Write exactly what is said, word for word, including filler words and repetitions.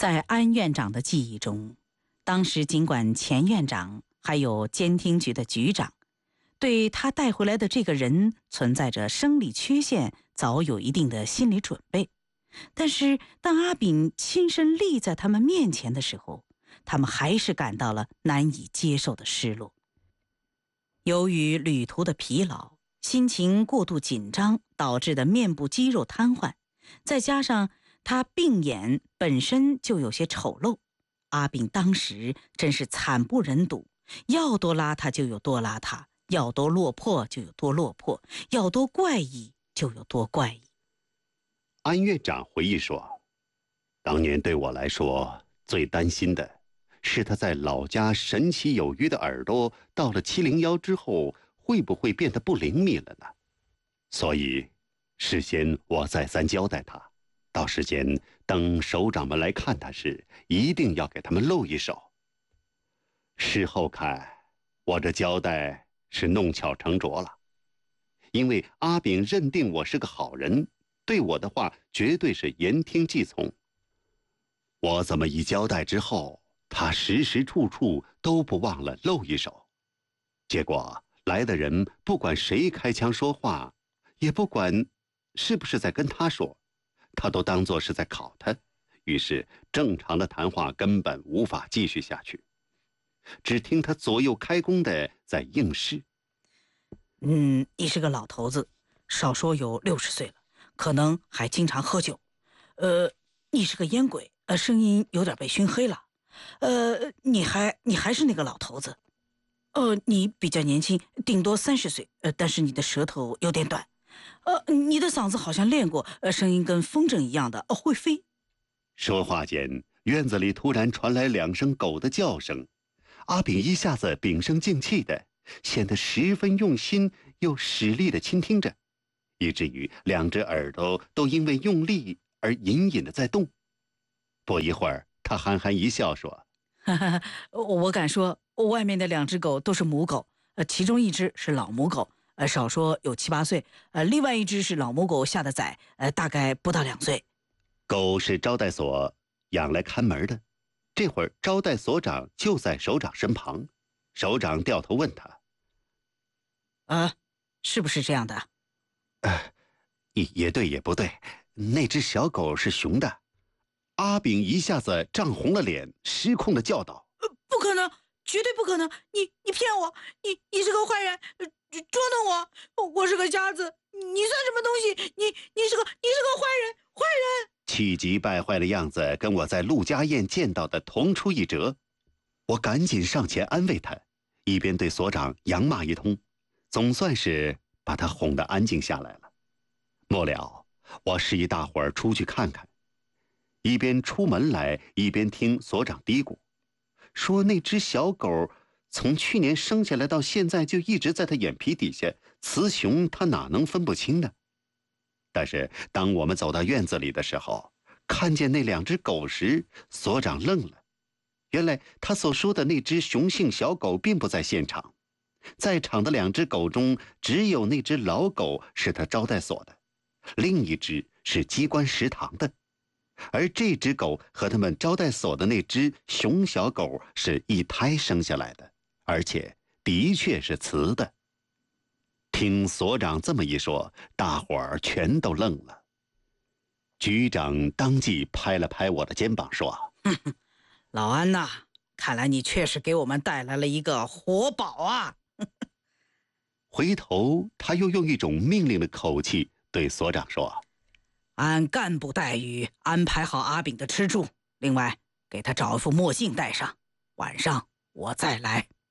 在安院长的记忆中，当时尽管钱院长还有监听局的局长对他带回来的这个人存在着生理缺陷早有一定的心理准备，但是当阿炳亲身立在他们面前的时候，他们还是感到了难以接受的失落。由于旅途的疲劳，心情过度紧张导致的面部肌肉瘫痪，再加上他病眼本身就有些丑陋，阿炳当时真是惨不忍睹，要多邋遢就有多邋遢，要多落魄就有多落魄，要多怪异就有多怪异。 安院长回忆说，当年对我来说最担心的是他在老家神奇有余的耳朵到了七零幺之后会不会变得不灵敏了呢？所以事先我再三交代他，到时间等首长们来看他时，一定要给他们露一手。事后看，我这交代是弄巧成拙了，因为阿炳认定我是个好人，对我的话绝对是言听计从。我这么一交代之后，他时时处处都不忘了露一手，结果来的人不管谁开腔说话，也不管是不是在跟他说，他都当作是在考他，于是正常的谈话根本无法继续下去，只听他左右开弓的在应试。 嗯，你是个老头子，少说有六十岁了，可能还经常喝酒。呃，你是个烟鬼，呃，声音有点被熏黑了。呃，你还你还是那个老头子。呃，你比较年轻，顶多三十岁，呃，但是你的舌头有点短。呃，你的嗓子好像练过，呃，声音跟风筝一样的，呃，会飞。 说话间，院子里突然传来两声狗的叫声，阿炳一下子屏声静气的，显得十分用心又使力的倾听着，以至于两只耳朵都因为用力而隐隐的在动。不一会儿，他憨憨一笑说：“ 哈哈，我敢说，外面的两只狗都是母狗，呃，其中一只是老母狗，呃，少说有七八岁，呃，另外一只是老母狗下的崽，呃，大概不到两岁。 狗是招待所养来看门的，这会儿招待所长就在首长身旁，首长掉头问他： 啊，是不是这样的？ 呃，也也对也不对，那只小狗是雄的。”阿炳一下子涨红了脸，失控的叫道：“ 呃，不可能，绝对不可能！你你骗我！你你是个坏人，呃，捉弄我！我是个瞎子，你算什么东西？你你是个你是个坏人，坏人！” 气急败坏的样子跟我在陆家宴见到的同出一辙。我赶紧上前安慰他，一边对所长扬骂一通，总算是把他哄得安静下来了。末了，我示意大伙儿出去看看。一边出门来，一边听所长嘀咕，说那只小狗从去年生下来到现在就一直在他眼皮底下，雌雄他哪能分不清呢？但是当我们走到院子里的时候，看见那两只狗时，所长愣了。原来他所说的那只雄性小狗并不在现场，在场的两只狗中，只有那只老狗是他招待所的，另一只是机关食堂的。而这只狗和他们招待所的那只雄小狗是一胎生下来的，而且的确是雌的。听所长这么一说，大伙儿全都愣了。局长当即拍了拍我的肩膀说：“ 哼哼，老安呐，看来你确实给我们带来了一个活宝啊！” 回头他又用一种命令的口气对所长说：“ 按干部待遇安排好阿炳的吃住，另外给他找一副墨镜戴上，晚上我再来。”